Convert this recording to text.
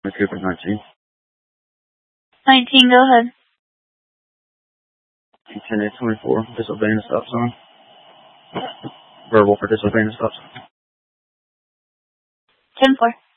Cooper 19. 19, go ahead. 10-24, disobeying the stop sign. Verbal for disobeying the stop sign. 10-4.